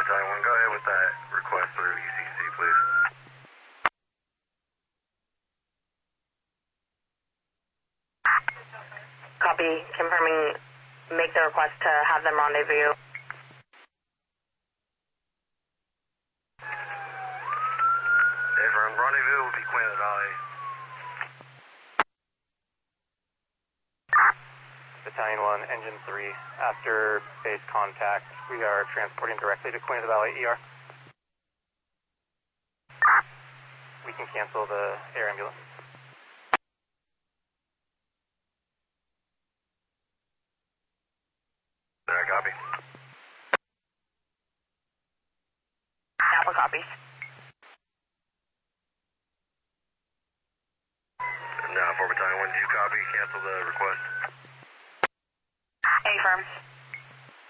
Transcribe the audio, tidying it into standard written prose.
Battalion 1, go ahead with that request through UCC, please. Copy, confirming, make the request to have them rendezvous. Everyone, rendezvous will be Queen of the Valley. Battalion 1, Engine 3. After base contact, we are transporting directly to Queen of the Valley ER. We can cancel the air ambulance. Copy. Alpha copies.